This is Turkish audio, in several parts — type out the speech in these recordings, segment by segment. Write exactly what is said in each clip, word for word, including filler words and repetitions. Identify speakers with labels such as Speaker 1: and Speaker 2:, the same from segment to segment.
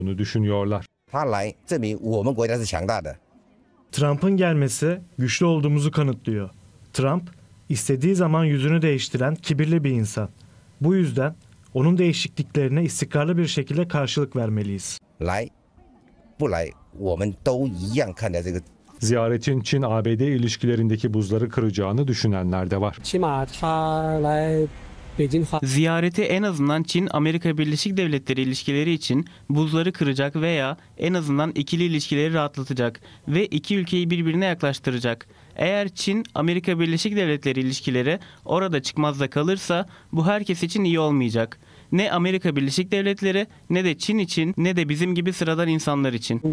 Speaker 1: Bunu düşünüyorlar.
Speaker 2: Trump'ın gelmesi güçlü olduğumuzu kanıtlıyor. Trump, istediği zaman yüzünü değiştiren kibirli bir insan. Bu yüzden onun değişikliklerine istikrarlı bir şekilde karşılık vermeliyiz.
Speaker 1: Ziyaretin Çin-A B D ilişkilerindeki buzları kıracağını düşünenler de var.
Speaker 3: Ziyareti en azından Çin-Amerika Birleşik Devletleri ilişkileri için buzları kıracak veya en azından ikili ilişkileri rahatlatacak ve iki ülkeyi birbirine yaklaştıracak. Eğer Çin-Amerika Birleşik Devletleri ilişkileri orada çıkmazda kalırsa bu herkes için iyi olmayacak. Ne Amerika Birleşik Devletleri, ne de Çin için, ne de bizim gibi sıradan insanlar için.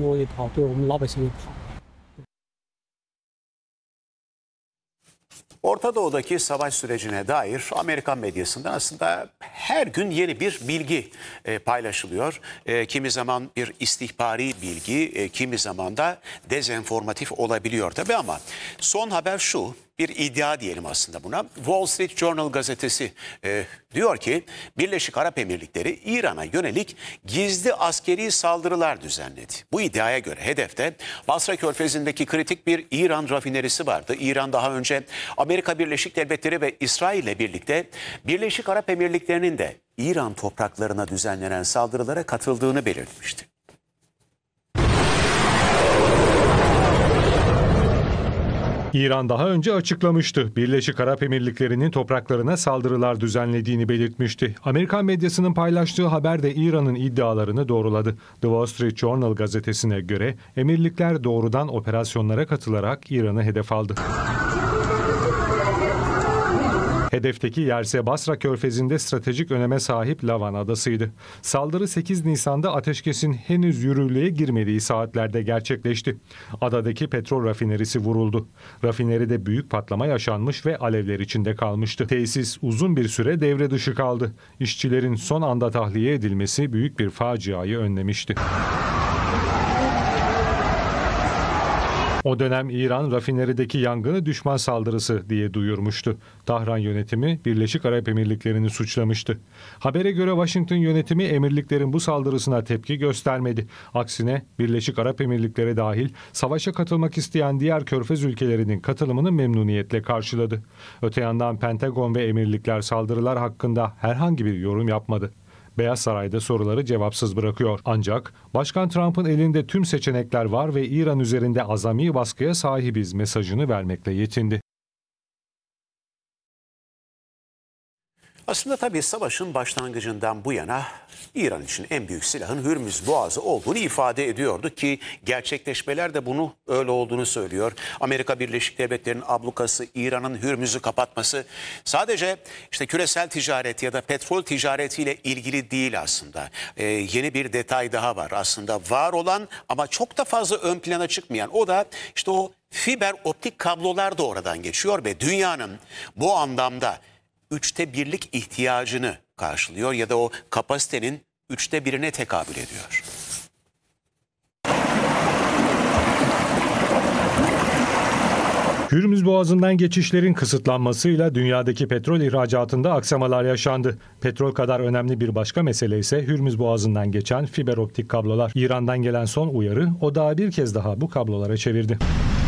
Speaker 4: Orta Doğu'daki savaş sürecine dair Amerikan medyasından aslında her gün yeni bir bilgi e, paylaşılıyor. E, kimi zaman bir istihbari bilgi, e, kimi zaman da dezenformatif olabiliyor tabii ama son haber şu. Bir iddia diyelim aslında buna. Wall Street Journal gazetesi e, diyor ki Birleşik Arap Emirlikleri İran'a yönelik gizli askeri saldırılar düzenledi. Bu iddiaya göre hedefte Basra Körfezi'ndeki kritik bir İran rafinerisi vardı. İran daha önce Amerika Birleşik Devletleri ve İsrail ile birlikte Birleşik Arap Emirlikleri'nin de İran topraklarına düzenlenen saldırılara katıldığını belirtmişti.
Speaker 1: İran daha önce açıklamıştı. Birleşik Arap Emirlikleri'nin topraklarına saldırılar düzenlediğini belirtmişti. Amerikan medyasının paylaştığı haber de İran'ın iddialarını doğruladı. The Wall Street Journal gazetesine göre emirlikler doğrudan operasyonlara katılarak İran'ı hedef aldı. Hedefteki yerse Basra Körfezi'nde stratejik öneme sahip Lavan Adası'ydı. Saldırı sekiz Nisan'da ateşkesin henüz yürürlüğe girmediği saatlerde gerçekleşti. Adadaki petrol rafinerisi vuruldu. Rafineride büyük patlama yaşanmış ve alevler içinde kalmıştı. Tesis uzun bir süre devre dışı kaldı. İşçilerin son anda tahliye edilmesi büyük bir faciayı önlemişti. O dönem İran rafinerideki yangını düşman saldırısı diye duyurmuştu. Tahran yönetimi Birleşik Arap Emirlikleri'ni suçlamıştı. Habere göre Washington yönetimi emirliklerin bu saldırısına tepki göstermedi. Aksine Birleşik Arap Emirlikleri dahil savaşa katılmak isteyen diğer Körfez ülkelerinin katılımını memnuniyetle karşıladı. Öte yandan Pentagon ve emirlikler saldırılar hakkında herhangi bir yorum yapmadı. Beyaz Saray'da soruları cevapsız bırakıyor. Ancak Başkan Trump'ın elinde tüm seçenekler var ve İran üzerinde azami baskıya sahibiz mesajını vermekle yetindi.
Speaker 4: Aslında tabii savaşın başlangıcından bu yana İran için en büyük silahın Hürmüz Boğazı olduğunu ifade ediyordu ki gerçekleşmeler de bunu öyle olduğunu söylüyor. Amerika Birleşik Devletleri'nin ablukası, İran'ın Hürmüz'ü kapatması sadece işte küresel ticaret ya da petrol ticaretiyle ilgili değil aslında. Ee, yeni bir detay daha var aslında var olan ama çok da fazla ön plana çıkmayan, o da işte o fiber optik kablolar da oradan geçiyor ve dünyanın bu anlamda üçte birlik ihtiyacını karşılıyor ya da o kapasitenin üçte birine tekabül ediyor.
Speaker 1: Hürmüz Boğazı'ndan geçişlerin kısıtlanmasıyla dünyadaki petrol ihracatında aksamalar yaşandı. Petrol kadar önemli bir başka mesele ise Hürmüz Boğazı'ndan geçen fiber optik kablolar. İran'dan gelen son uyarı odağı bir kez daha bu kablolara çevirdi.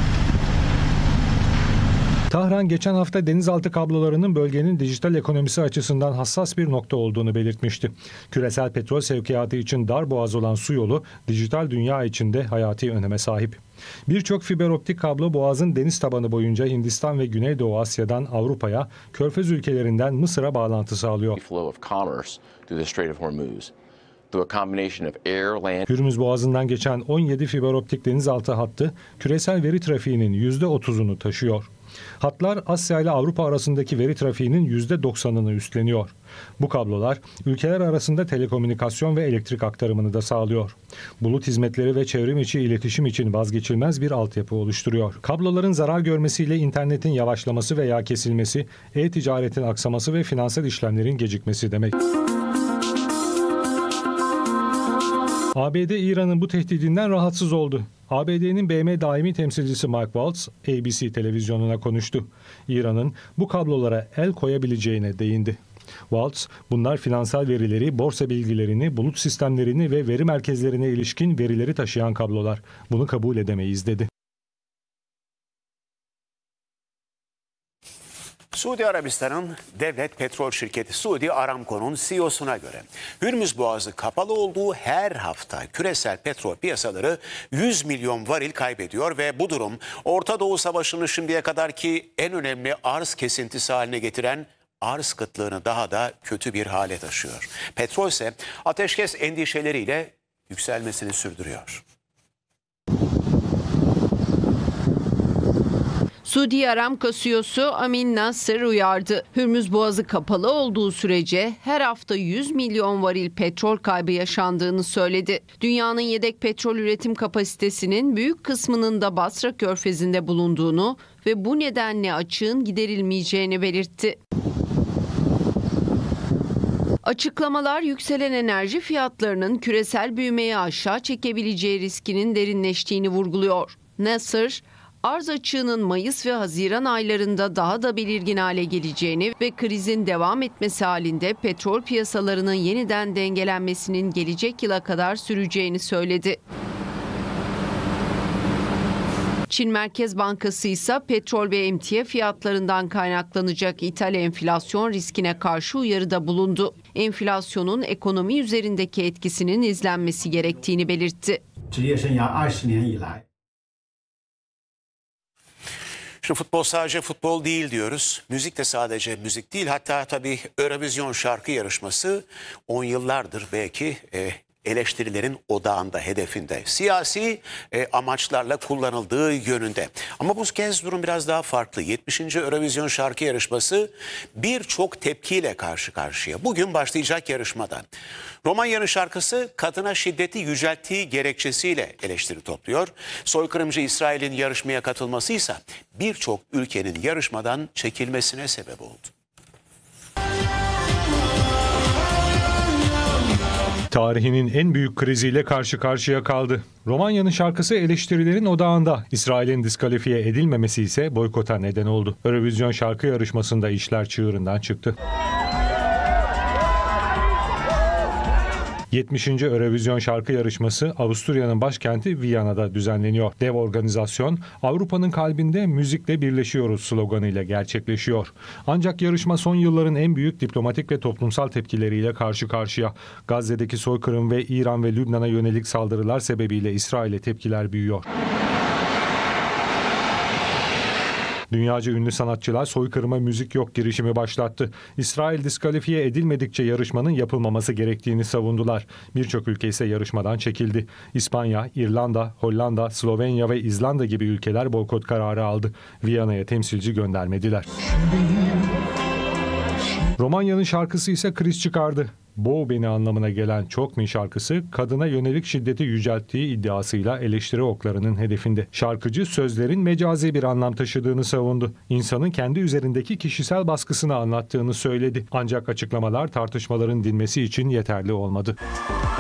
Speaker 1: Tahran geçen hafta denizaltı kablolarının bölgenin dijital ekonomisi açısından hassas bir nokta olduğunu belirtmişti. Küresel petrol sevkiyatı için dar boğaz olan su yolu dijital dünya içinde hayati öneme sahip. Birçok fiber optik kablo boğazın deniz tabanı boyunca Hindistan ve Güneydoğu Asya'dan Avrupa'ya, Körfez ülkelerinden Mısır'a bağlantı sağlıyor. Hürmüz Boğazı'ndan geçen on yedi fiber optik denizaltı hattı küresel veri trafiğinin yüzde otuzunu taşıyor. Hatlar Asya ile Avrupa arasındaki veri trafiğinin yüzde doksanını üstleniyor. Bu kablolar ülkeler arasında telekomünikasyon ve elektrik aktarımını da sağlıyor. Bulut hizmetleri ve çevrim içi iletişim için vazgeçilmez bir altyapı oluşturuyor. Kabloların zarar görmesiyle internetin yavaşlaması veya kesilmesi, e-ticaretin aksaması ve finansal işlemlerin gecikmesi demek. A B D İran'ın bu tehdidinden rahatsız oldu. A B D'nin B M daimi temsilcisi Mike Waltz, A B C televizyonuna konuştu. İran'ın bu kablolara el koyabileceğine değindi. Waltz, bunlar finansal verileri, borsa bilgilerini, bulut sistemlerini ve veri merkezlerine ilişkin verileri taşıyan kablolar. Bunu kabul edemeyiz dedi.
Speaker 4: Suudi Arabistan'ın devlet petrol şirketi Suudi Aramco'nun C E O'suna göre Hürmüz Boğazı kapalı olduğu her hafta küresel petrol piyasaları yüz milyon varil kaybediyor ve bu durum Orta Doğu Savaşı'nı şimdiye kadarki en önemli arz kesintisi haline getiren arz kıtlığını daha da kötü bir hale taşıyor. Petrol ise ateşkes endişeleriyle yükselmesini sürdürüyor.
Speaker 5: Suudi Aramco C E O'su Amin Nasser uyardı. Hürmüz Boğazı kapalı olduğu sürece her hafta yüz milyon varil petrol kaybı yaşandığını söyledi. Dünyanın yedek petrol üretim kapasitesinin büyük kısmının da Basra Körfezi'nde bulunduğunu ve bu nedenle açığın giderilmeyeceğini belirtti. Açıklamalar yükselen enerji fiyatlarının küresel büyümeyi aşağı çekebileceği riskinin derinleştiğini vurguluyor. Nasser, arz açığının Mayıs ve Haziran aylarında daha da belirgin hale geleceğini ve krizin devam etmesi halinde petrol piyasalarının yeniden dengelenmesinin gelecek yıla kadar süreceğini söyledi. Çin Merkez Bankası ise petrol ve emtia fiyatlarından kaynaklanacak ithal enflasyon riskine karşı uyarıda bulundu. Enflasyonun ekonomi üzerindeki etkisinin izlenmesi gerektiğini belirtti.
Speaker 4: Şimdi futbol sadece futbol değil diyoruz. Müzik de sadece müzik değil. Hatta tabii Eurovision şarkı yarışması on yıllardır belki e, eleştirilerin odağında, hedefinde. Siyasi e, amaçlarla kullanıldığı yönünde. Ama bu kez durum biraz daha farklı. yetmişinci Eurovision şarkı yarışması birçok tepkiyle karşı karşıya. Bugün başlayacak yarışmadan. Romanya'nın şarkısı kadına şiddeti yücelttiği gerekçesiyle eleştiri topluyor. Soykırımcı İsrail'in yarışmaya katılması ise birçok ülkenin yarışmadan çekilmesine sebep oldu.
Speaker 1: Tarihinin en büyük kriziyle karşı karşıya kaldı. Romanya'nın şarkısı eleştirilerin odağında. İsrail'in diskalifiye edilmemesi ise boykota neden oldu. Eurovision şarkı yarışmasında işler çığırından çıktı. yetmişinci Eurovision şarkı yarışması Avusturya'nın başkenti Viyana'da düzenleniyor. Dev organizasyon Avrupa'nın kalbinde müzikle birleşiyoruz sloganıyla gerçekleşiyor. Ancak yarışma son yılların en büyük diplomatik ve toplumsal tepkileriyle karşı karşıya. Gazze'deki soykırım ve İran ve Lübnan'a yönelik saldırılar sebebiyle İsrail'e tepkiler büyüyor. Dünyaca ünlü sanatçılar soykırıma müzik yok girişimi başlattı. İsrail diskalifiye edilmedikçe yarışmanın yapılmaması gerektiğini savundular. Birçok ülke ise yarışmadan çekildi. İspanya, İrlanda, Hollanda, Slovenya ve İzlanda gibi ülkeler boykot kararı aldı. Viyana'ya temsilci göndermediler. Romanya'nın şarkısı ise kriz çıkardı. Boğ beni anlamına gelen Çok Mi şarkısı kadına yönelik şiddeti yücelttiği iddiasıyla eleştiri oklarının hedefinde. Şarkıcı sözlerin mecazi bir anlam taşıdığını savundu. İnsanın kendi üzerindeki kişisel baskısını anlattığını söyledi. Ancak açıklamalar tartışmaların dinmesi için yeterli olmadı.